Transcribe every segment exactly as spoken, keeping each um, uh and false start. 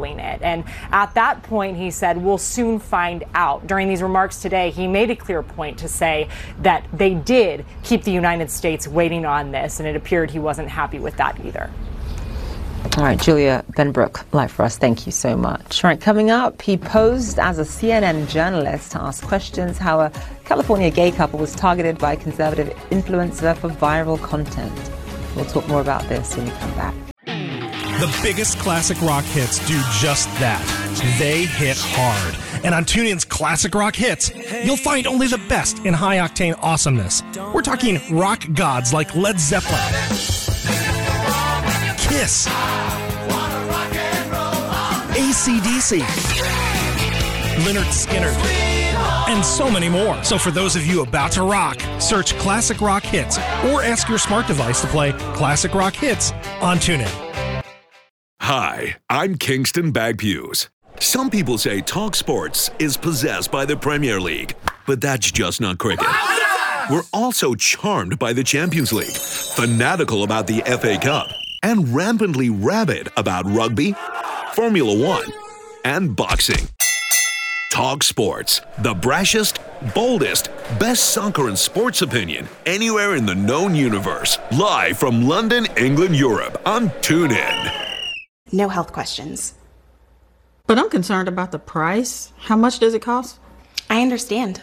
handling it. And at that point, he said, we'll soon find out. During these remarks today, he made a clear point to say that they did keep the United States waiting on this, and it appeared he wasn't happy with that either. All right, Julia Benbrook, live for us. Thank you so much. All right, coming up, he posed as a C N N journalist to ask questions how a California gay couple was targeted by a conservative influencer for viral content. We'll talk more about this when we come back. The biggest classic rock hits do just that. They hit hard. And on TuneIn's Classic Rock Hits, you'll find only the best in high-octane awesomeness. We're talking rock gods like Led Zeppelin, Kiss, A C D C, Lynyrd Skynyrd, and so many more. So for those of you about to rock, search Classic Rock Hits or ask your smart device to play Classic Rock Hits on TuneIn. Hi, I'm Kingston Bagpuse. Some people say Talk Sports is possessed by the Premier League, but that's just not cricket. We're also charmed by the Champions League, fanatical about the F A Cup, and rampantly rabid about rugby, Formula One, and boxing. Talk Sports, the brashest, boldest, best soccer and sports opinion anywhere in the known universe. Live from London, England, Europe on TuneIn. No health questions. But I'm concerned about the price. How much does it cost? I understand.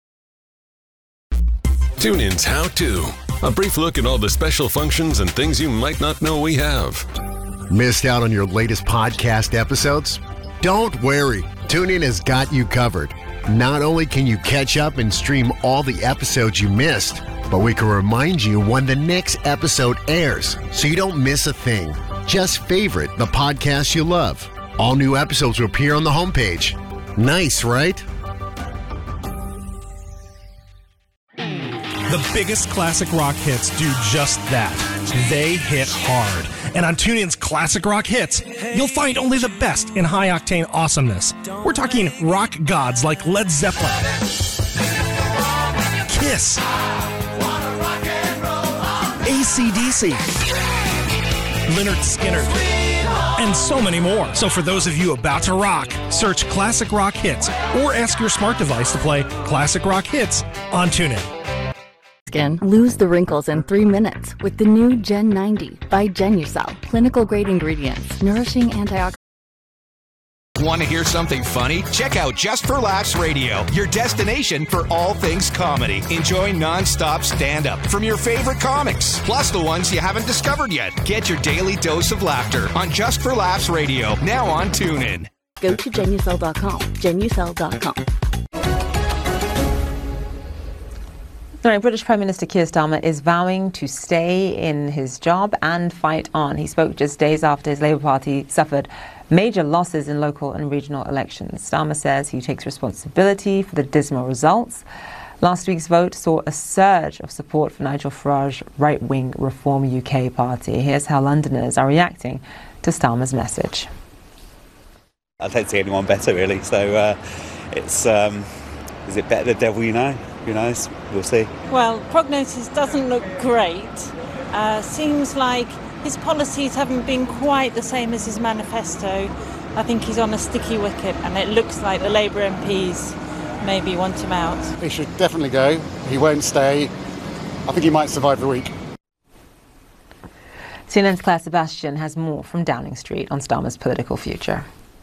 TuneIn's How To. A brief look at all the special functions and things you might not know we have. Missed out on your latest podcast episodes? Don't worry. TuneIn has got you covered. Not only can you catch up and stream all the episodes you missed, but we can remind you when the next episode airs so you don't miss a thing. Just favorite the podcast you love. All new episodes will appear on the homepage. Nice, right? The biggest classic rock hits do just that. They hit hard. And on TuneIn's Classic Rock Hits, you'll find only the best in high-octane awesomeness. We're talking rock gods like Led Zeppelin, Kiss, A C D C, Lynyrd Skynyrd, and so many more. So for those of you about to rock, search Classic Rock Hits or ask your smart device to play Classic Rock Hits on TuneIn. Skin. Lose the wrinkles in three minutes with the new Gen ninety by Genucel. Clinical grade ingredients, nourishing antioxidants. Want to hear something funny? Check out Just for Laughs Radio, your destination for all things comedy. Enjoy non-stop stand-up from your favorite comics, plus the ones you haven't discovered yet. Get your daily dose of laughter on Just for Laughs Radio, now on TuneIn. Go to Genucel dot com. Genucel dot com. All right, British Prime Minister Keir Starmer is vowing to stay in his job and fight on. He spoke just days after his Labour Party suffered major losses in local and regional elections. Starmer says he takes responsibility for the dismal results. Last week's vote saw a surge of support for Nigel Farage's right-wing Reform U K party. Here's how Londoners are reacting to Starmer's message. I don't see anyone better, really. So uh, it's, um, is it better the devil you know? Who knows? We'll see. Well, prognosis doesn't look great. Uh, seems like his policies haven't been quite the same as his manifesto. I think he's on a sticky wicket, and it looks like the Labour M Ps maybe want him out. He should definitely go. He won't stay. I think he might survive the week. C N N's Claire Sebastian has more from Downing Street on Starmer's political future.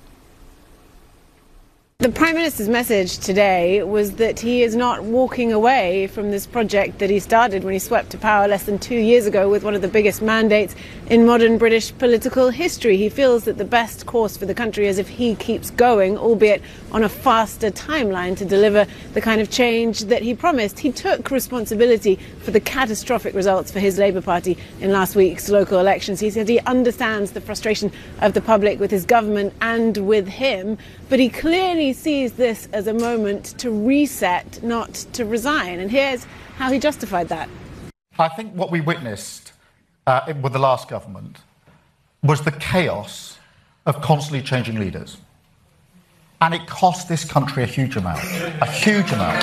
The Prime Minister's message today was that he is not walking away from this project that he started when he swept to power less than two years ago with one of the biggest mandates in modern British political history. He feels that the best course for the country is if he keeps going, albeit on a faster timeline, to deliver the kind of change that he promised. He took responsibility for the catastrophic results for his Labour Party in last week's local elections. He said he understands the frustration of the public with his government and with him, but he clearly sees this as a moment to reset, not to resign. And here's how he justified that. I think what we witnessed uh, with the last government was the chaos of constantly changing leaders. And it cost this country a huge amount, a huge amount.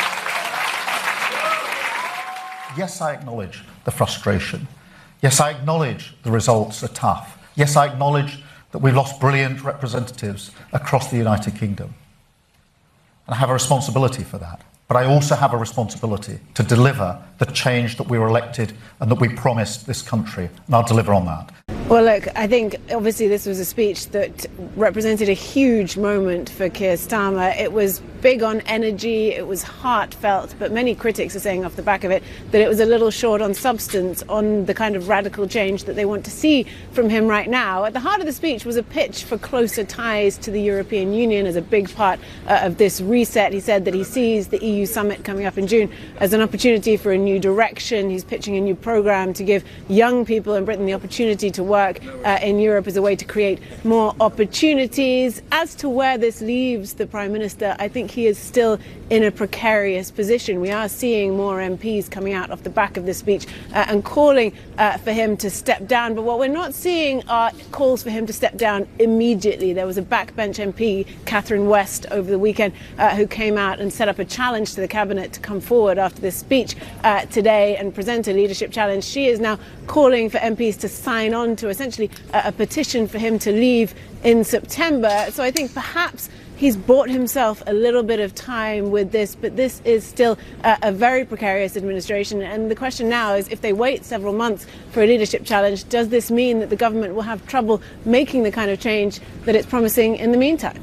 Yes, I acknowledge the frustration. Yes, I acknowledge the results are tough. Yes, I acknowledge that we've lost brilliant representatives across the United Kingdom. And I have a responsibility for that. But I also have a responsibility to deliver the change that we were elected and that we promised this country, and I'll deliver on that. Well, look, I think obviously this was a speech that represented a huge moment for Keir Starmer. It was big on energy, it was heartfelt, but many critics are saying off the back of it that it was a little short on substance, on the kind of radical change that they want to see from him right now. At the heart of the speech was a pitch for closer ties to the European Union as a big part uh, of this reset. He said that he sees the E U summit coming up in June as an opportunity for a new direction. He's pitching a new programme to give young people in Britain the opportunity to work uh, in Europe as a way to create more opportunities. As to where this leaves the Prime Minister, I think he is still in a precarious position. We are seeing more M Ps coming out off the back of this speech uh, and calling uh, for him to step down. But what we're not seeing are calls for him to step down immediately. There was a backbench M P, Catherine West, over the weekend, uh, who came out and set up a challenge to the Cabinet to come forward after this speech uh, today and present a leadership challenge. She is now calling for M Ps to sign on to essentially a, a petition for him to leave in September. So I think perhaps he's bought himself a little bit of time with this, but this is still a, a very precarious administration. And the question now is, if they wait several months for a leadership challenge, does this mean that the government will have trouble making the kind of change that it's promising in the meantime?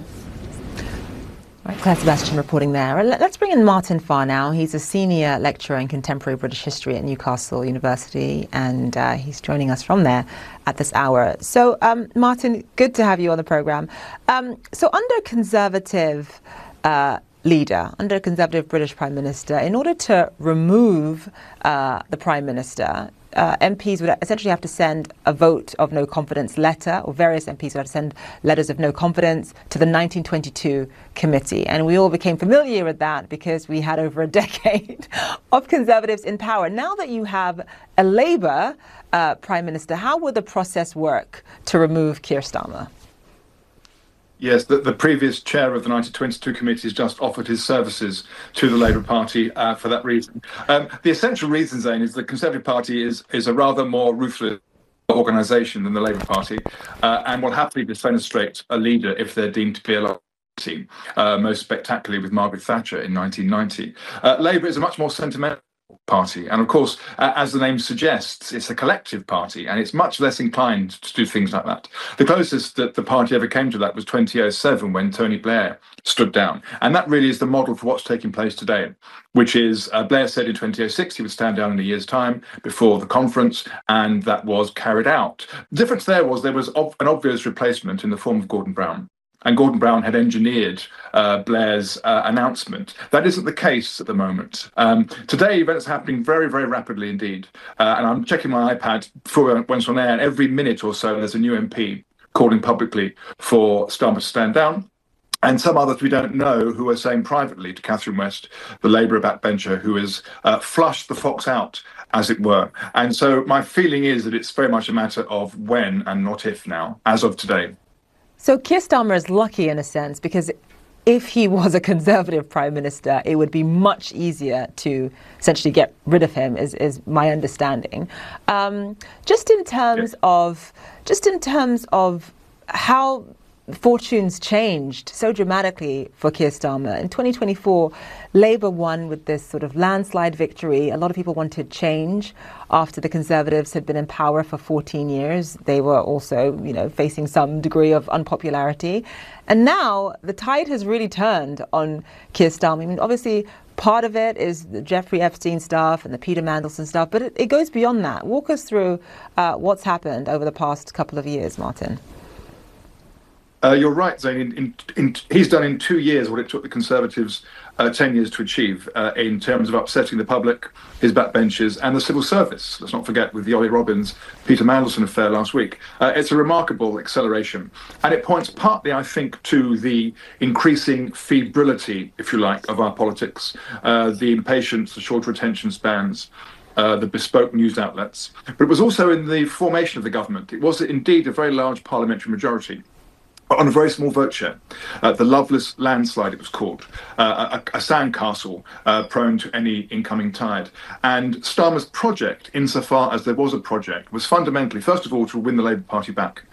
Right, Claire Sebastian reporting there. Let's bring in Martin Farr now. He's a senior lecturer in contemporary British history at Newcastle University, and uh, he's joining us from there at this hour. So, um, Martin, good to have you on the programme. Um, so under Conservative uh, leader, under Conservative British Prime Minister, in order to remove uh, the Prime Minister, Uh, M Ps would essentially have to send a vote of no confidence letter, or various M Ps would have to send letters of no confidence to the nineteen twenty-two committee. And we all became familiar with that because we had over a decade of Conservatives in power. Now that you have a Labour uh, Prime Minister, how would the process work to remove Keir Starmer? Yes, the, the previous chair of the nineteen twenty-two committee has just offered his services to the Labour Party uh, for that reason. Um, the essential reason, Zain, is the Conservative Party is, is a rather more ruthless organisation than the Labour Party uh, and will happily defenestrate a leader if they're deemed to be a team, uh, most spectacularly with Margaret Thatcher in nineteen ninety. Uh, Labour is a much more sentimental party, and of course, uh, as the name suggests, it's a collective party, and it's much less inclined to do things like that. The closest that the party ever came to that was twenty oh seven, when Tony Blair stood down, and that really is the model for what's taking place today, which is uh, Blair said in twenty oh six he would stand down in a year's time before the conference, and that was carried out. The difference there was there was ob- an obvious replacement in the form of Gordon Brown. And Gordon Brown had engineered uh, Blair's uh, announcement. That isn't the case at the moment. Um, today, events are happening very, very rapidly indeed. Uh, and I'm checking my iPad before it went on air, and every minute or so, there's a new M P calling publicly for Starmer to stand down. And some others we don't know who are saying privately to Catherine West, the Labour backbencher, who has uh, flushed the fox out, as it were. And so my feeling is that it's very much a matter of when and not if now, as of today. So Keir Starmer is lucky in a sense, because if he was a Conservative Prime Minister, it would be much easier to essentially get rid of him, is, is my understanding. Um, just in terms yeah. of, just in terms of how fortunes changed so dramatically for Keir Starmer. In twenty twenty-four, Labour won with this sort of landslide victory. A lot of people wanted change after the Conservatives had been in power for fourteen years. They were also, you know, facing some degree of unpopularity. And now the tide has really turned on Keir Starmer. I mean, obviously, part of it is the Jeffrey Epstein stuff and the Peter Mandelson stuff, but it, it goes beyond that. Walk us through uh, what's happened over the past couple of years, Martin. Uh, you're right, Zain. In, in, in, he's done in two years what it took the Conservatives uh, ten years to achieve uh, in terms of upsetting the public, his backbenchers, and the civil service. Let's not forget with the Ollie Robbins, Peter Mandelson affair last week. Uh, it's a remarkable acceleration. And it points partly, I think, to the increasing febrility, if you like, of our politics, uh, the impatience, the shorter attention spans, Uh, the bespoke news outlets. But it was also in the formation of the government. It was indeed a very large parliamentary majority, but on a very small vote share. Uh, the Loveless landslide, it was called, uh, a, a sandcastle uh, prone to any incoming tide. And Starmer's project, insofar as there was a project, was fundamentally, first of all, to win the Labour Party back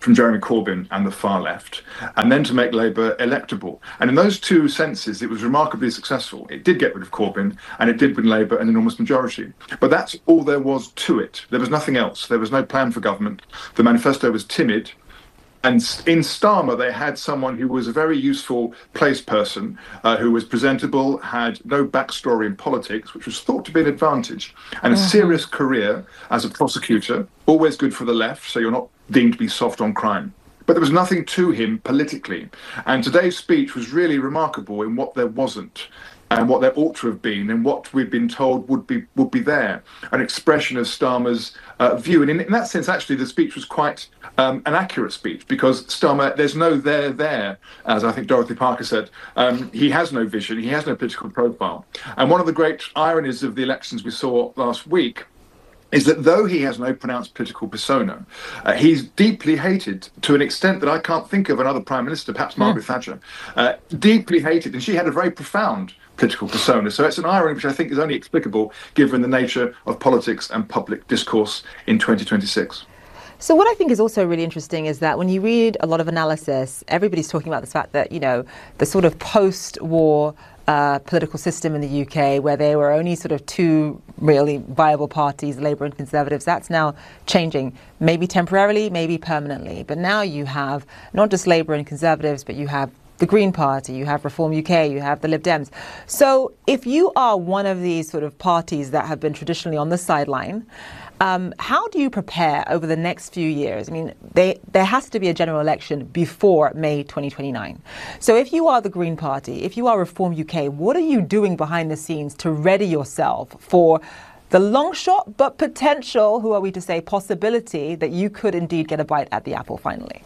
from Jeremy Corbyn and the far left, and then to make Labour electable. And in those two senses, it was remarkably successful. It did get rid of Corbyn, and it did win Labour an enormous majority. But that's all there was to it. There was nothing else. There was no plan for government. The manifesto was timid. And in Starmer, they had someone who was a very useful place person, uh, who was presentable, had no backstory in politics, which was thought to be an advantage, and a serious career as a prosecutor, always good for the left, so you're not deemed to be soft on crime. But there was nothing to him politically. And today's speech was really remarkable in what there wasn't, and what there ought to have been, and what we've been told would be would be there. An expression of Starmer's uh, view. And in, in that sense, actually, the speech was quite um, an accurate speech, because Starmer, there's no there there, as I think Dorothy Parker said. Um, he has no vision, he has no political profile. And one of the great ironies of the elections we saw last week is that though he has no pronounced political persona, uh, he's deeply hated to an extent that I can't think of another prime minister, perhaps Margaret mm. Thatcher, uh, deeply hated. And she had a very profound political persona. So it's an irony which I think is only explicable given the nature of politics and public discourse in twenty twenty-six. So what I think is also really interesting is that when you read a lot of analysis, everybody's talking about the fact that, you know, the sort of post-war uh, political system in the U K, where there were only sort of two really viable parties, Labour and Conservatives, that's now changing, maybe temporarily, maybe permanently. But now you have not just Labour and Conservatives, but you have the Green Party, you have Reform U K, you have the Lib Dems. So if you are one of these sort of parties that have been traditionally on the sideline, um, how do you prepare over the next few years? I mean, they, there has to be a general election before May twenty twenty-nine. So if you are the Green Party, if you are Reform U K, what are you doing behind the scenes to ready yourself for the long shot, but potential, who are we to say, possibility that you could indeed get a bite at the apple finally?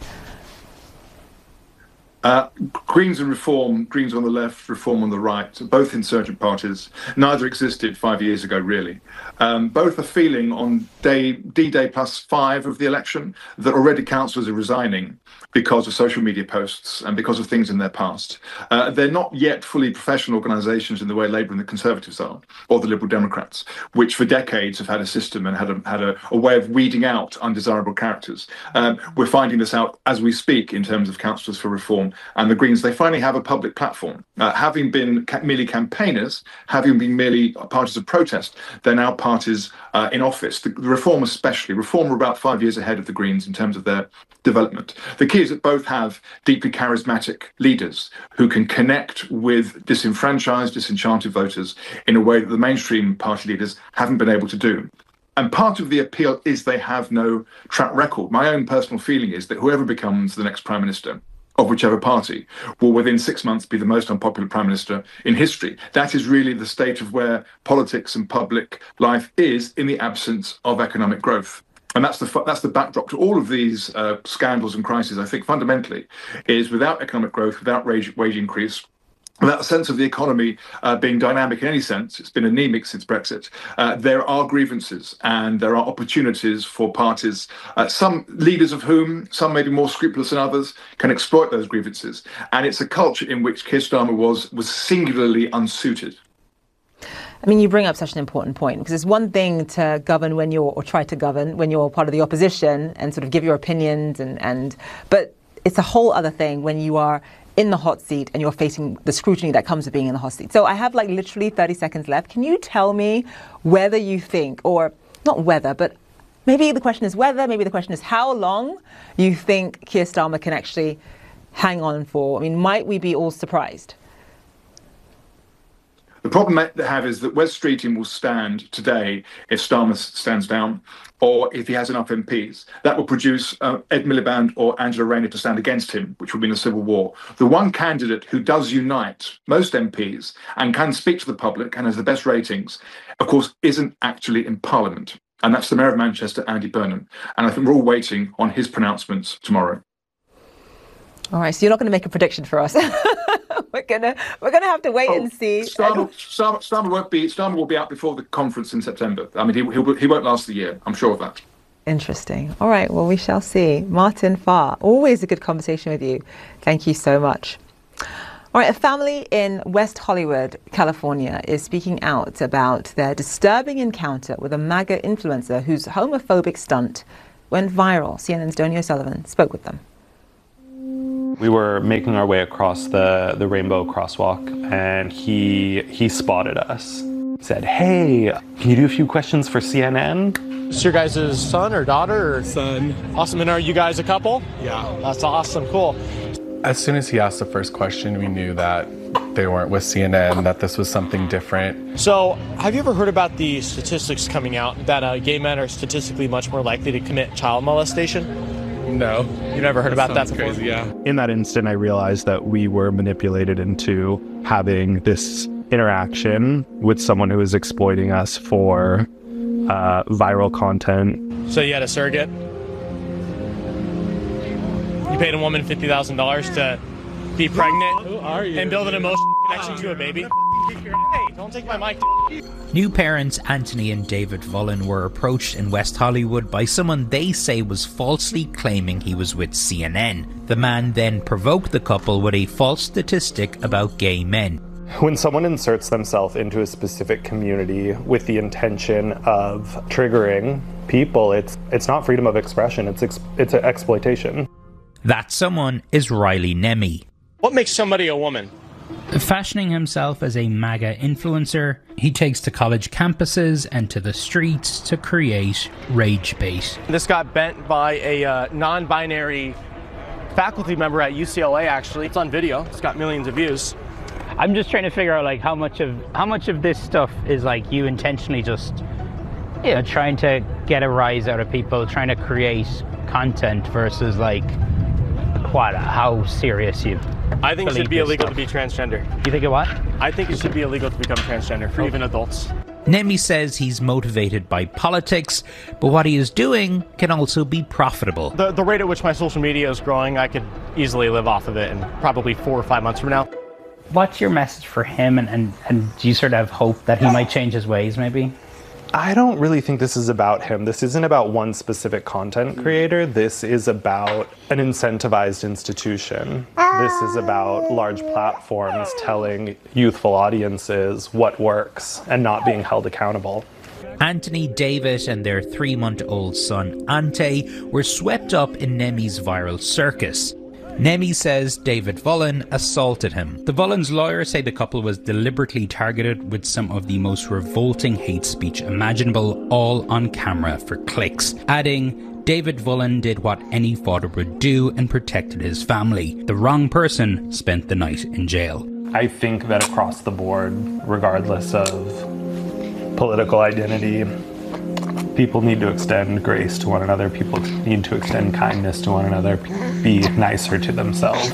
Uh, Greens and Reform, Greens on the left, Reform on the right, both insurgent parties. Neither existed five years ago, really. Um, both are feeling on day D-Day plus five of the election that already councillors are resigning because of social media posts and because of things in their past. Uh, they're not yet fully professional organisations in the way Labour and the Conservatives are, or the Liberal Democrats, which for decades have had a system and had a, had a, a way of weeding out undesirable characters. Um, we're finding this out as we speak in terms of councillors for Reform and the Greens. They finally have a public platform. Uh, having been ca- merely campaigners, having been merely parties of protest, they're now parties uh, in office. The, the Reform especially. Reform are about five years ahead of the Greens in terms of their development. The key is that both have deeply charismatic leaders who can connect with disenfranchised, disenchanted voters in a way that the mainstream party leaders haven't been able to do. And part of the appeal is they have no track record. My own personal feeling is that whoever becomes the next prime minister of whichever party will within six months be the most unpopular prime minister in history. That is really the state of where politics and public life is in the absence of economic growth. And that's the that's the backdrop to all of these uh, scandals and crises, I think, fundamentally, is without economic growth, without wage, wage increase, without a sense of the economy uh, being dynamic in any sense, it's been anemic since Brexit, uh, there are grievances and there are opportunities for parties, uh, some leaders of whom, some may be more scrupulous than others, can exploit those grievances. And it's a culture in which Keir Starmer was, was singularly unsuited. I mean, you bring up such an important point, because it's one thing to govern when you're, or try to govern when you're part of the opposition and sort of give your opinions, and, and but it's a whole other thing when you are in the hot seat and you're facing the scrutiny that comes with being in the hot seat. So I have like literally thirty seconds left. Can you tell me whether you think, or not whether, but maybe the question is whether, maybe the question is how long you think Keir Starmer can actually hang on for? I mean, might we be all surprised? The problem they have is that Wes Streeting will stand today if Starmer stands down, or if he has enough M Ps. That will produce uh, Ed Miliband or Angela Rayner to stand against him, which will be in a civil war. The one candidate who does unite most M Ps and can speak to the public and has the best ratings, of course, isn't actually in Parliament. And that's the Mayor of Manchester, Andy Burnham. And I think we're all waiting on his pronouncements tomorrow. All right, so you're not going to make a prediction for us. we're gonna we're gonna have to wait oh, and see. Starmer, Starmer, Starmer won't be. Starmer will be out before the conference in September. I mean, he he'll, he won't last the year. I'm sure of that. Interesting. All right. Well, we shall see. Martin Farr, always a good conversation with you. Thank you so much. All right. A family in West Hollywood, California, is speaking out about their disturbing encounter with a MAGA influencer whose homophobic stunt went viral. C N N's Donny O'Sullivan spoke with them. We were making our way across the, the Rainbow Crosswalk, and he he spotted us. Said, "Hey, can you do a few questions for C N N?" Is your guys' son or daughter? Or son. Awesome. And are you guys a couple? Yeah. That's awesome. Cool. As soon as he asked the first question, we knew that they weren't with C N N, that this was something different. So, have you ever heard about the statistics coming out that uh, gay men are statistically much more likely to commit child molestation? No. You've never heard that about that before? Crazy, yeah. In that instant, I realized that we were manipulated into having this interaction with someone who was exploiting us for uh, viral content. So you had a surrogate? You paid a woman fifty thousand dollars to be pregnant Who are you? and build an emotional connection to a baby? Hey, don't take my mic. New parents Anthony and David Vullen were approached in West Hollywood by someone they say was falsely claiming he was with C N N. The man then provoked the couple with a false statistic about gay men. When someone inserts themselves into a specific community with the intention of triggering people, it's it's not freedom of expression, it's ex- it's an exploitation. That someone is Riley Nemi. What makes somebody a woman? Fashioning himself as a MAGA influencer, he takes to college campuses and to the streets to create rage bait. This got bent by a uh, non-binary faculty member at U C L A, actually. It's on video. It's got millions of views. I'm just trying to figure out like how much of how much of this stuff is like you intentionally just, you know, trying to get a rise out of people, trying to create content versus like what how serious you I think it should be illegal stuff. to be transgender. You think it what? I think it should be illegal to become transgender for oh. even adults. Nemi says he's motivated by politics, but what he is doing can also be profitable. The, the rate at which my social media is growing, I could easily live off of it in probably four or five months from now. What's your message for him, and, and, and do you sort of have hope that he might change his ways, maybe? I don't really think this is about him. This isn't about one specific content creator. This is about an incentivized institution. This is about large platforms telling youthful audiences what works and not being held accountable. Anthony, David, and their three-month-old son, Ante, were swept up in Nemi's viral circus. Nemi says David Vullen assaulted him. The Vullens' lawyers say the couple was deliberately targeted with some of the most revolting hate speech imaginable, all on camera for clicks, adding, David Vullen did what any father would do and protected his family. The wrong person spent the night in jail. I think that across the board, regardless of political identity, people need to extend grace to one another. People need to extend kindness to one another. Be nicer to themselves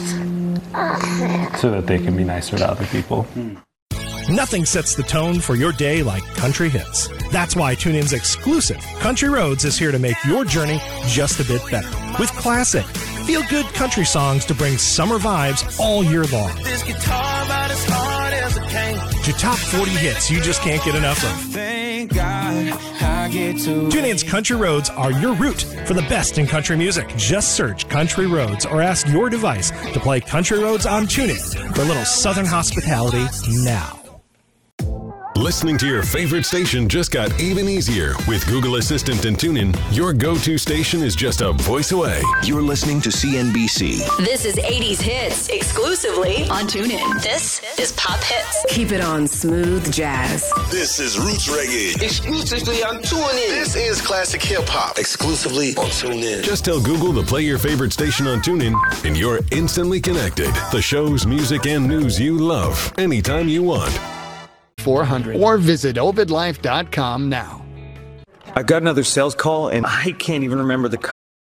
so that they can be nicer to other people. Nothing sets the tone for your day like country hits. That's why TuneIn's exclusive Country Roads is here to make your journey just a bit better. With classic, feel-good country songs to bring summer vibes all year long. This guitar about as hard as it can. To top forty hits you just can't get enough of. Thank God I get to TuneIn's Country Roads are your route for the best in country music. Just search Country Roads or ask your device to play Country Roads on TuneIn for a little southern hospitality now. Listening to your favorite station just got even easier. With Google Assistant and TuneIn, your go-to station is just a voice away. You're listening to C N B C. This is eighties Hits, exclusively on TuneIn. This is Pop Hits. Keep it on Smooth Jazz. This is Roots Reggae, exclusively on TuneIn. This is Classic Hip Hop, exclusively on TuneIn. Just tell Google to play your favorite station on TuneIn, and you're instantly connected. The shows, music, and news you love, anytime you want. four hundred or visit ovid life dot com now. I got another sales call and I can't even remember the.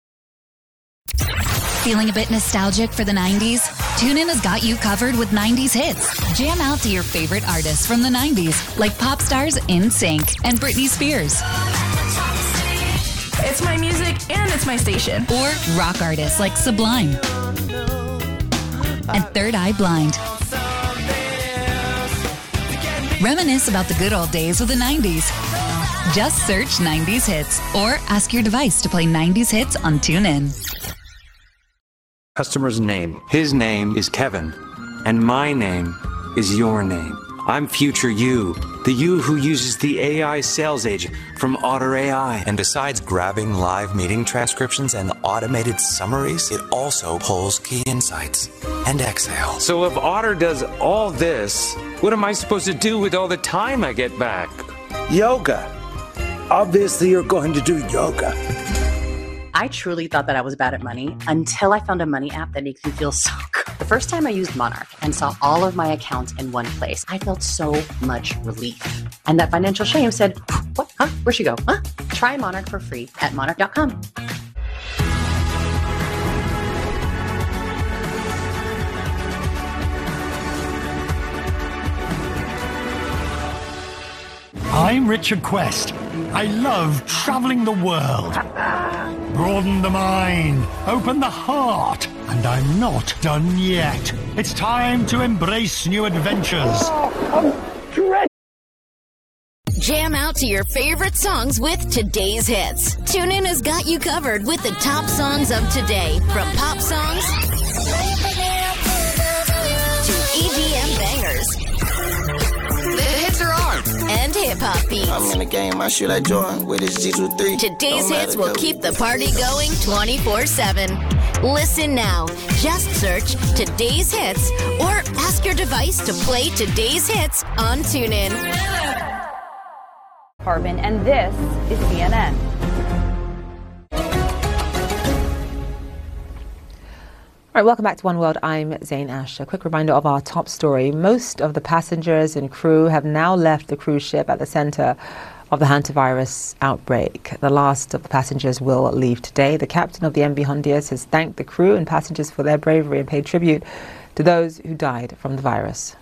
Feeling a bit nostalgic for the nineties? TuneIn has got you covered with nineties hits. Jam out to your favorite artists from the nineties, like pop stars N Sync and Britney Spears. It's my music and it's my station. Or rock artists like Sublime and Third Eye Blind. Reminisce about the good old days of the nineties. Just search nineties hits or ask your device to play nineties hits on TuneIn. Customer's name. His name is Kevin, and my name is your name. I'm future you, the you who uses the A I sales agent from Otter A I. And besides grabbing live meeting transcriptions and automated summaries, it also pulls key insights and exhale. So if Otter does all this, what am I supposed to do with all the time I get back? Yoga. Obviously, you're going to do yoga. I truly thought that I was bad at money until I found a money app that makes me feel so good. The first time I used Monarch and saw all of my accounts in one place, I felt so much relief. And that financial shame said, what? Huh? Where'd she go? Huh? Try Monarch for free at monarch dot com. I'm Richard Quest. I love traveling the world. Broaden the mind, open the heart, and I'm not done yet. It's time to embrace new adventures. Jam out to your favorite songs with today's hits. TuneIn has got you covered with the top songs of today, from pop songs to E D M bangers. The hits are on, and hip-hop beats. I'm in the game, I shoot like Jordan with his G two three. Today's hits will keep the party going twenty-four seven. Listen now. Just search Today's Hits or ask your device to play Today's Hits on TuneIn. Carbon, and this is C N N. All right, welcome back to One World. I'm Zain Ash. A quick reminder of our top story. Most of the passengers and crew have now left the cruise ship at the center of the hantavirus outbreak. The last of the passengers will leave today. The captain of the M V Hondias has thanked the crew and passengers for their bravery and paid tribute to those who died from the virus.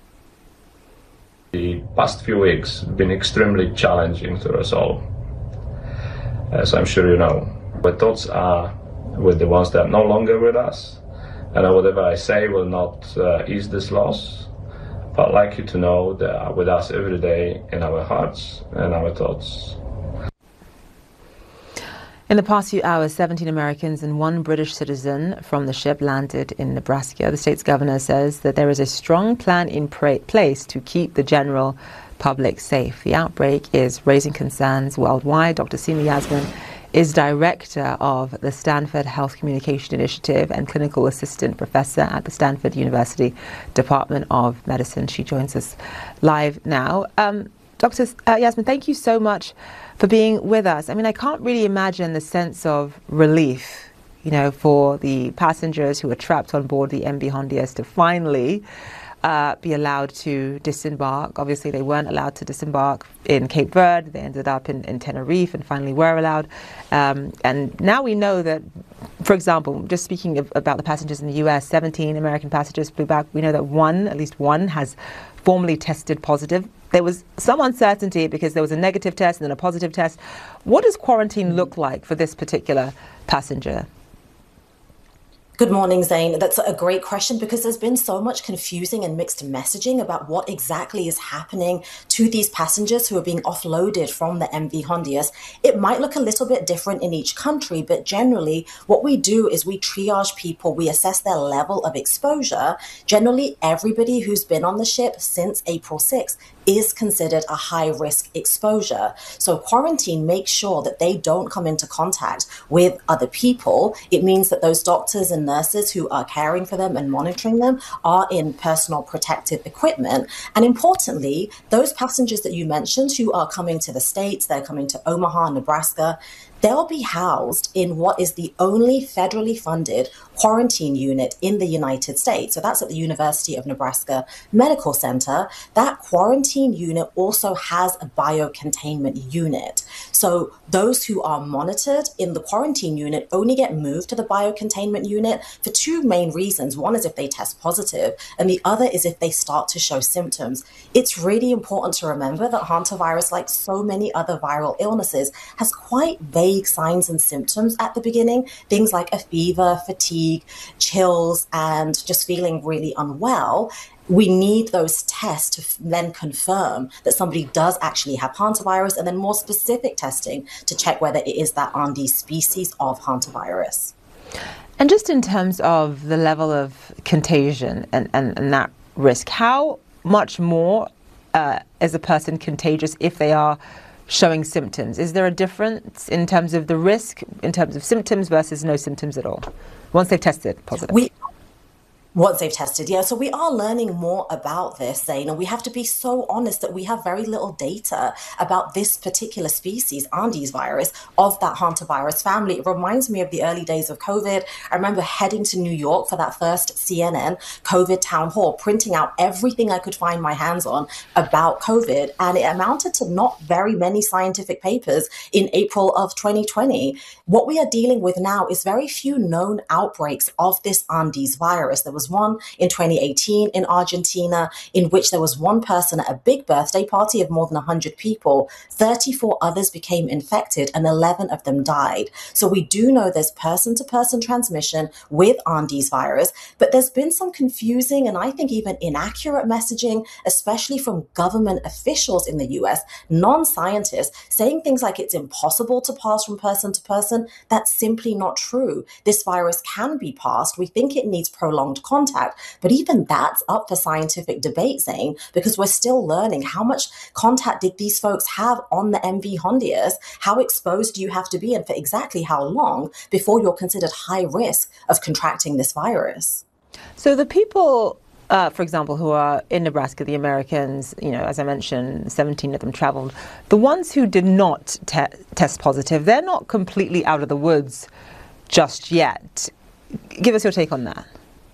The past few weeks have been extremely challenging to us all. As I'm sure you know, my thoughts are with the ones that are no longer with us, and whatever I say will not uh, ease this loss, but I'd like you to know they are with us every day in our hearts and our thoughts. In the past few hours, seventeen Americans and one British citizen from the ship landed in Nebraska. The state's governor says that there is a strong plan in pra- place to keep the general public safe. The outbreak is raising concerns worldwide. Doctor Seema Yasmin is director of the Stanford Health Communication Initiative and clinical assistant professor at the Stanford University Department of Medicine. She joins us live now. Um, Doctor Uh, Yasmin, thank you so much for being with us. I mean, I can't really imagine the sense of relief, you know, for the passengers who were trapped on board the M V Hondias to finally uh, be allowed to disembark. Obviously, they weren't allowed to disembark in Cape Verde. They ended up in, in Tenerife and finally were allowed. Um, and now we know that, for example, just speaking of, about the passengers in the U S, seventeen American passengers flew back. We know that one, at least one, has formally tested positive. There was some uncertainty because there was a negative test and then a positive test. What does quarantine look like for this particular passenger? Good morning, Zain. That's a great question because there's been so much confusing and mixed messaging about what exactly is happening to these passengers who are being offloaded from the M V Hondias. It might look a little bit different in each country, but generally what we do is we triage people, we assess their level of exposure. Generally, everybody who's been on the ship since April sixth is considered a high-risk exposure. So quarantine makes sure that they don't come into contact with other people. It means that those doctors and nurses who are caring for them and monitoring them are in personal protective equipment. And importantly, those passengers that you mentioned who are coming to the States, they're coming to Omaha, Nebraska, they'll be housed in what is the only federally funded quarantine unit in the United States. So that's at the University of Nebraska Medical Center. That quarantine unit also has a biocontainment unit. So those who are monitored in the quarantine unit only get moved to the biocontainment unit for two main reasons. One is if they test positive, and the other is if they start to show symptoms. It's really important to remember that hantavirus, like so many other viral illnesses, has quite vague signs and symptoms at the beginning. Things like a fever, fatigue, chills, and just feeling really unwell. We need those tests to f- then confirm that somebody does actually have hantavirus, and then more specific testing to check whether it is that Andes species of hantavirus. And just in terms of the level of contagion and, and, and that risk, how much more uh, is a person contagious if they are showing symptoms? Is there a difference in terms of the risk, in terms of symptoms versus no symptoms at all, once they've tested positive? We Once they've tested, yeah. So we are learning more about this, Zane, and we have to be so honest that we have very little data about this particular species, Andes virus, of that hantavirus family. It reminds me of the early days of COVID. I remember heading to New York for that first C N N COVID town hall, printing out everything I could find my hands on about COVID, and it amounted to not very many scientific papers in April of twenty twenty. What we are dealing with now is very few known outbreaks of this Andes virus. There was one in twenty eighteen in Argentina, in which there was one person at a big birthday party of more than one hundred people. thirty-four others became infected and eleven of them died. So we do know there's person-to-person transmission with Andes virus, but there's been some confusing and I think even inaccurate messaging, especially from government officials in the U S, non-scientists, saying things like it's impossible to pass from person to person. That's simply not true. This virus can be passed. We think it needs prolonged contact, but even that's up for scientific debate, Zane, because we're still learning how much contact did these folks have on the M V Hondias? How exposed do you have to be and for exactly how long before you're considered high risk of contracting this virus? So the people, uh, for example, who are in Nebraska, the Americans, you know, as I mentioned, seventeen of them traveled. The ones who did not te- test positive, they're not completely out of the woods just yet. Give us your take on that.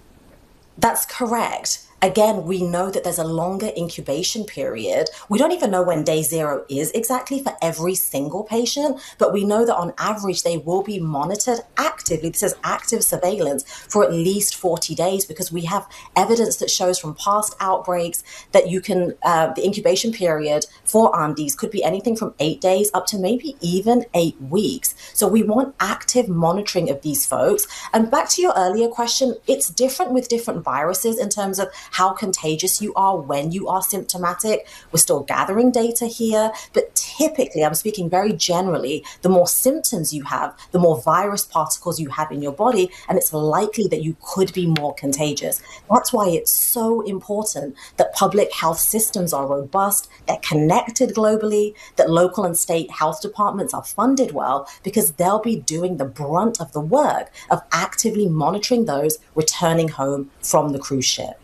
That's correct. Again, we know that there's a longer incubation period. We don't even know when day zero is exactly for every single patient, but we know that on average, they will be monitored actively. This is active surveillance for at least forty days, because we have evidence that shows from past outbreaks that you can, uh, the incubation period for Andes could be anything from eight days up to maybe even eight weeks. So we want active monitoring of these folks. And back to your earlier question, it's different with different viruses in terms of how contagious you are when you are symptomatic. We're still gathering data here, but typically, I'm speaking very generally, the more symptoms you have, the more virus particles you have in your body, and it's likely that you could be more contagious. That's why it's so important that public health systems are robust, they're connected globally, that local and state health departments are funded well, because they'll be doing the brunt of the work of actively monitoring those returning home from the cruise ship.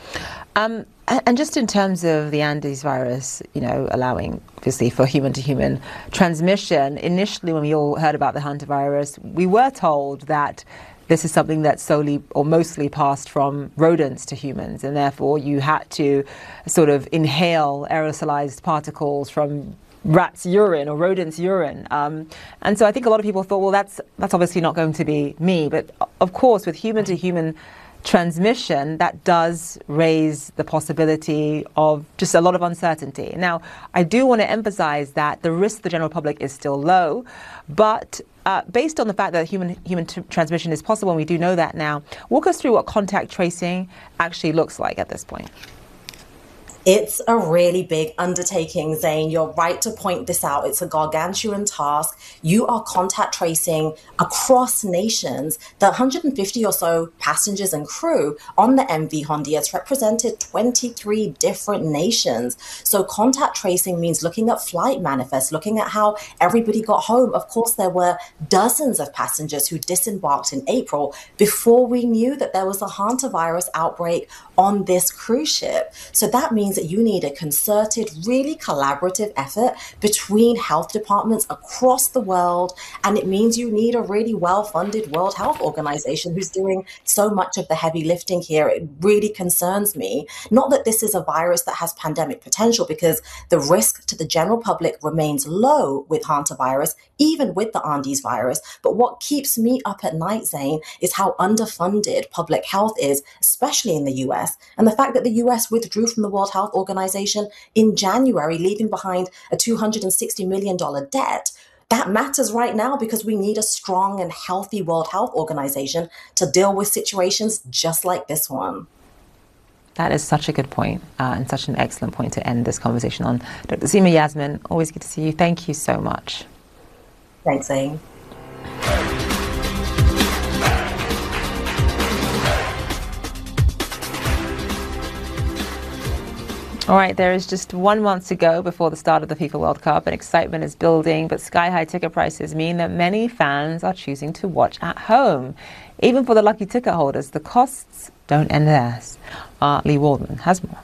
Um, and just in terms of the Andes virus, you know, allowing obviously for human-to-human transmission, initially when we all heard about the hantavirus, we were told that this is something that's solely or mostly passed from rodents to humans, and therefore you had to sort of inhale aerosolized particles from rats' urine or rodents' urine. Um, and so I think a lot of people thought, well, that's that's obviously not going to be me. But of course, with human-to-human transmission, that does raise the possibility of just a lot of uncertainty. Now, I do want to emphasize that the risk to the general public is still low, but uh, based on the fact that human human t- transmission is possible, and we do know that now, walk us through what contact tracing actually looks like at this point. It's a really big undertaking, Zane. You're right to point this out. It's a gargantuan task. You are contact tracing across nations. The one hundred fifty or so passengers and crew on the M V Hondias represented twenty-three different nations. So contact tracing means looking at flight manifests, looking at how everybody got home. Of course, there were dozens of passengers who disembarked in April before we knew that there was a hantavirus outbreak on this cruise ship. So that means that you need a concerted, really collaborative effort between health departments across the world. And it means you need a really well-funded World Health Organization who's doing so much of the heavy lifting here. It really concerns me. Not that this is a virus that has pandemic potential, because the risk to the general public remains low with hantavirus, even with the Andes virus. But what keeps me up at night, Zane, is how underfunded public health is, especially in the U S. And the fact that the U S withdrew from the World Health Organization in January, leaving behind a two hundred sixty million dollars debt. That matters right now because we need a strong and healthy World Health Organization to deal with situations just like this one. That is such a good point, uh, and such an excellent point to end this conversation on. Doctor Seema Yasmin, always good to see you. Thank you so much. Thanks, Zane. All right, there is just one month to go before the start of the FIFA World Cup, and excitement is building, but sky-high ticket prices mean that many fans are choosing to watch at home. Even for the lucky ticket holders, the costs don't end there. Uh, Lee Waldman has more.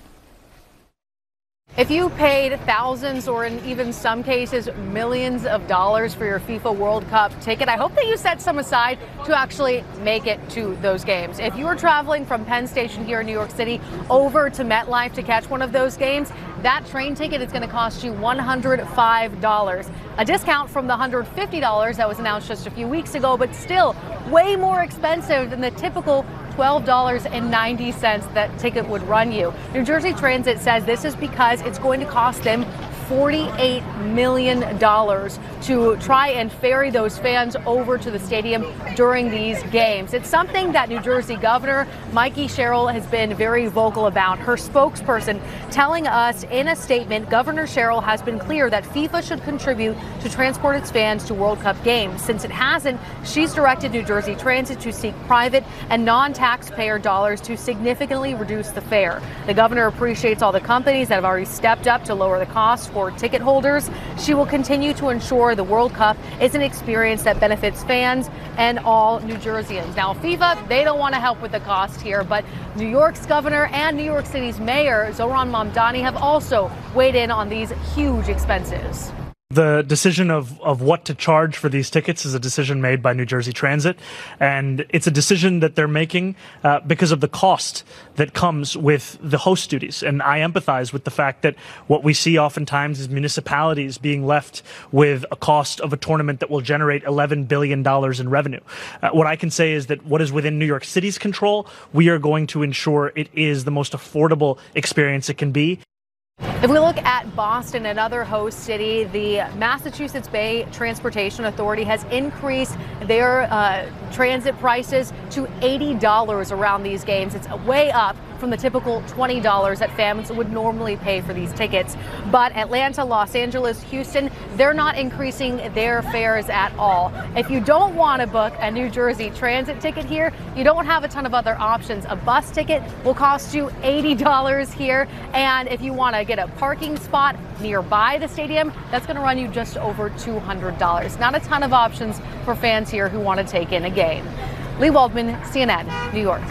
If you paid thousands or in even some cases millions of dollars for your FIFA World Cup ticket, I hope that you set some aside to actually make it to those games. If you are traveling from Penn Station here in New York City over to MetLife to catch one of those games, that train ticket is going to cost you one hundred five dollars. A discount from the one hundred fifty dollars that was announced just a few weeks ago, but still way more expensive than the typical twelve dollars and ninety cents that ticket would run you. New Jersey Transit says this is because it's going to cost them forty-eight million dollars to try and ferry those fans over to the stadium during these games. It's something that New Jersey Governor Mikey Sherrill has been very vocal about. Her spokesperson telling us in a statement, Governor Sherrill has been clear that FIFA should contribute to transport its fans to World Cup games. Since it hasn't, she's directed New Jersey Transit to seek private and non-taxpayer dollars to significantly reduce the fare. The governor appreciates all the companies that have already stepped up to lower the cost for ticket holders. She will continue to ensure the World Cup is an experience that benefits fans and all New Jerseyans. Now, FIFA, they don't want to help with the cost here, but New York's governor and New York City's mayor, Zohran Mamdani, have also weighed in on these huge expenses. The decision of, of what to charge for these tickets is a decision made by New Jersey Transit, and it's a decision that they're making uh, because of the cost that comes with the host duties. And I empathize with the fact that what we see oftentimes is municipalities being left with a cost of a tournament that will generate eleven billion dollars in revenue. Uh, what I can say is that what is within New York City's control, we are going to ensure it is the most affordable experience it can be. If we look at Boston, another host city, the Massachusetts Bay Transportation Authority has increased their uh, transit prices to eighty dollars around these games. It's way up from the typical twenty dollars that fans would normally pay for these tickets. But Atlanta, Los Angeles, Houston, they're not increasing their fares at all. If you don't want to book a New Jersey Transit ticket here, you don't have a ton of other options. A bus ticket will cost you eighty dollars here. And if you want to get a parking spot nearby the stadium, that's going to run you just over two hundred dollars. Not a ton of options for fans here who want to take in a game. Lee Waldman, C N N, New York.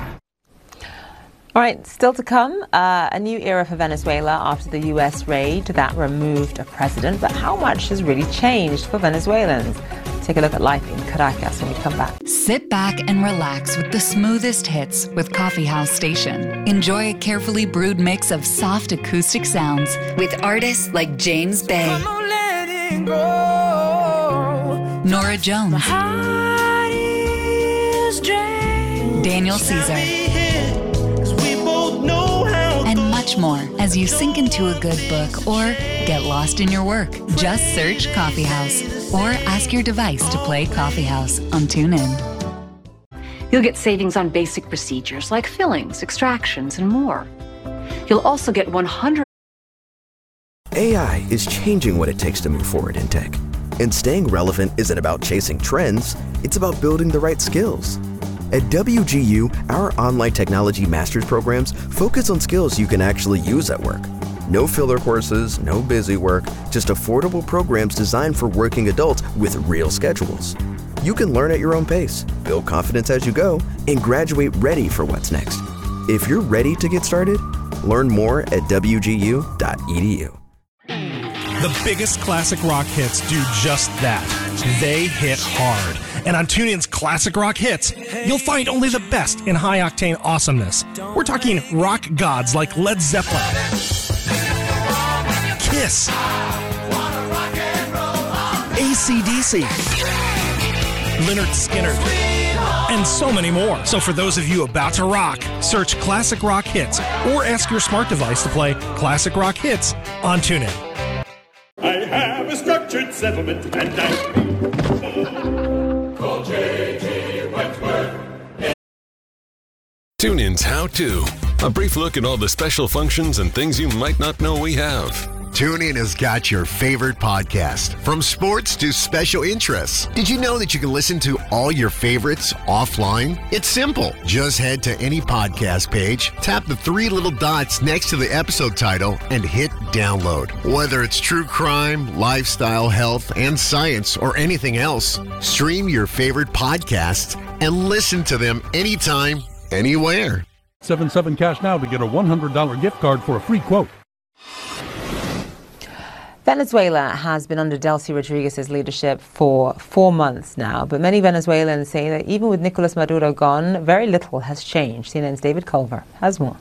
All right, still to come, uh, a new era for Venezuela after the U S raid that removed a president. But how much has really changed for Venezuelans? Take a look at life in Caracas when we come back. Sit back and relax with the smoothest hits with Coffee House Station. Enjoy a carefully brewed mix of soft acoustic sounds with artists like James Bay, Nora Jones, Daniel Caesar, and much more as you sink into a good book or get lost in your work. Just search Coffee House or ask your device to play Coffee House on TuneIn. You'll get savings on basic procedures like fillings, extractions, and more. You'll also get one hundred. A I is changing what it takes to move forward in tech. And staying relevant isn't about chasing trends, it's about building the right skills. At W G U, our online technology master's programs focus on skills you can actually use at work. No filler courses, no busy work, just affordable programs designed for working adults with real schedules. You can learn at your own pace, build confidence as you go, and graduate ready for what's next. If you're ready to get started, learn more at W G U dot E D U. The biggest classic rock hits do just that. They hit hard. And on TuneIn's Classic Rock Hits, you'll find only the best in high-octane awesomeness. We're talking rock gods like Led Zeppelin, Kiss, A C D C, Lynyrd Skynyrd, and so many more. So for those of you about to rock, search Classic Rock Hits or ask your smart device to play Classic Rock Hits on TuneIn. I have a structured settlement and I call J G Wentworth. TuneIn's How To. A brief look at all the special functions and things you might not know we have. TuneIn has got your favorite podcast, from sports to special interests. Did you know that you can listen to all your favorites offline? It's simple. Just head to any podcast page, tap the three little dots next to the episode title, and hit download. Whether it's true crime, lifestyle, health, and science, or anything else, stream your favorite podcasts and listen to them anytime, anywhere. seven seven Cash now to get a one hundred dollars gift card for a free quote. Venezuela has been under Delcy Rodriguez's leadership for four months now, but many Venezuelans say that even with Nicolas Maduro gone, very little has changed. C N N's David Culver has more.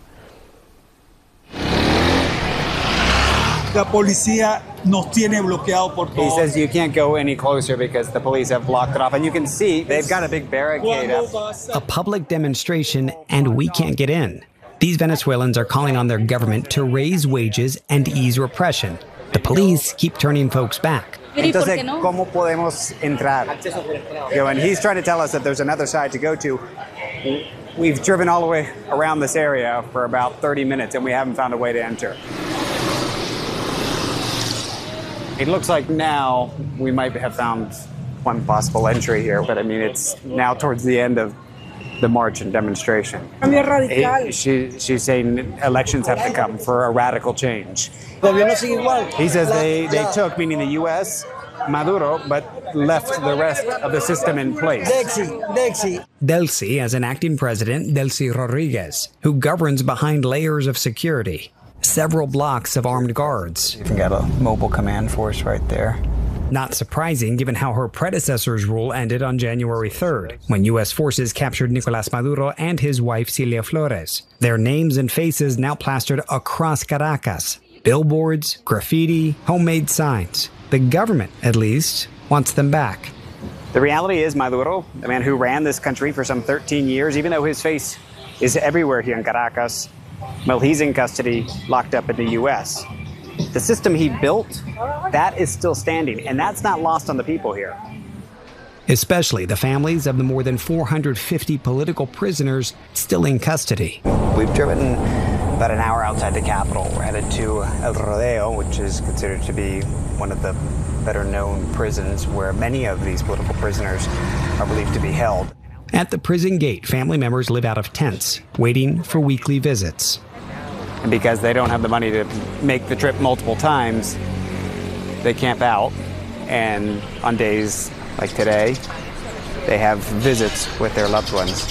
La policía nos tiene bloqueado por todo. He says you can't go any closer because the police have blocked it off. And you can see they've got a big barricade up. A public demonstration, and we can't get in. These Venezuelans are calling on their government to raise wages and ease repression. The police keep turning folks back. Entonces, ¿cómo podemos entrar? You know, and he's trying to tell us that there's another side to go to. We've driven all the way around this area for about thirty minutes, and we haven't found a way to enter. It looks like now we might have found one possible entry here, but I mean, it's now towards the end of the march and demonstration. He, she, she's saying elections have to come for a radical change. He says they, they took, meaning the U S, Maduro, but left the rest of the system in place. Delcy as an acting president, Delcy Rodriguez, who governs behind layers of security. Several blocks of armed guards. Even got a mobile command force right there. Not surprising given how her predecessor's rule ended on January third, when U S forces captured Nicolas Maduro and his wife Celia Flores. Their names and faces now plastered across Caracas. Billboards, graffiti, homemade signs. The government, at least, wants them back. The reality is Maduro, the man who ran this country for some thirteen years, even though his face is everywhere here in Caracas, well, he's in custody, locked up in the U S. The system he built, that is still standing, and that's not lost on the people here. Especially the families of the more than four hundred fifty political prisoners still in custody. We've driven about an hour outside the capital. We're headed to El Rodeo, which is considered to be one of the better known prisons where many of these political prisoners are believed to be held. At the prison gate, family members live out of tents, waiting for weekly visits. And because they don't have the money to make the trip multiple times, they camp out. And on days like today, they have visits with their loved ones.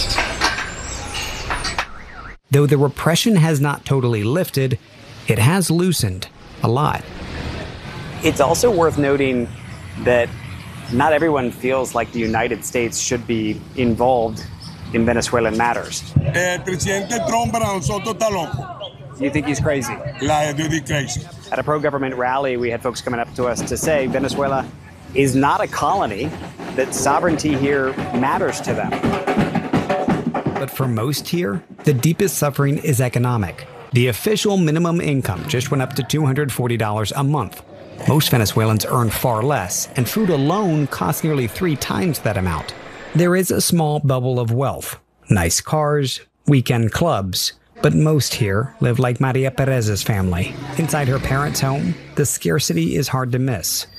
Though the repression has not totally lifted, it has loosened a lot. It's also worth noting that not everyone feels like the United States should be involved in Venezuelan matters. El presidente Trump para nosotros está loco. You think he's crazy? La duty crazy. At a pro-government rally, we had folks coming up to us to say Venezuela is not a colony, that sovereignty here matters to them. But for most here, the deepest suffering is economic. The official minimum income just went up to two hundred forty dollars a month. Most Venezuelans earn far less, and food alone costs nearly three times that amount. There is a small bubble of wealth, nice cars, weekend clubs, but most here live like Maria Perez's family. Inside her parents' home, the scarcity is hard to miss.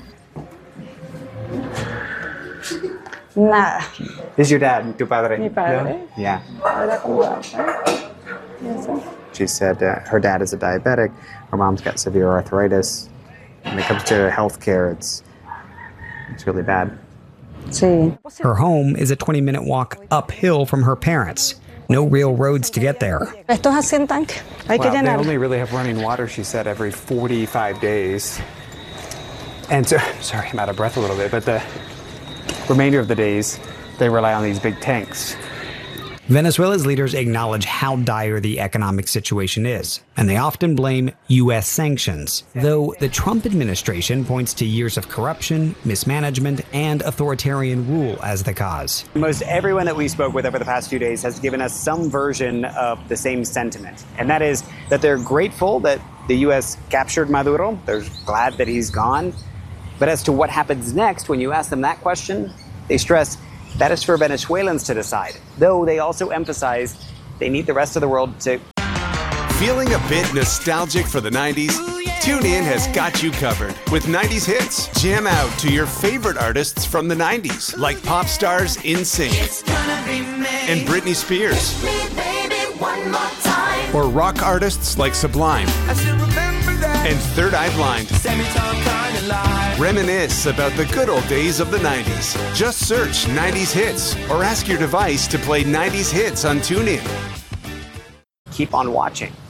Nada. Is your dad, tu padre? Mi padre. No? Yeah. Era cubano. Yes. She said uh, her dad is a diabetic, her mom's got severe arthritis. When it comes to health care, it's, it's really bad. Sí. Her home is a twenty-minute walk uphill from her parents. No real roads to get there. Esto es así en tanque. Hay que Well, they llenar. only really have running water, she said, every forty-five days. And so, sorry, I'm out of breath a little bit, but the remainder of the days, they rely on these big tanks. Venezuela's leaders acknowledge how dire the economic situation is, and they often blame U S sanctions, though the Trump administration points to years of corruption, mismanagement, and authoritarian rule as the cause. Most everyone that we spoke with over the past few days has given us some version of the same sentiment, and that is that they're grateful that the U S captured Maduro, they're glad that he's gone, but as to what happens next, when you ask them that question, they stress that is for Venezuelans to decide, though they also emphasize they need the rest of the world to. Feeling a bit nostalgic for the nineties? TuneIn has got you covered with nineties hits. Jam out to your favorite artists from the nineties, like pop stars NSYNC and Britney Spears. Or rock artists like Sublime and Third Eye Blind. Reminisce about the good old days of the nineties. Just search nineties hits or ask your device to play nineties hits on TuneIn. Keep on watching.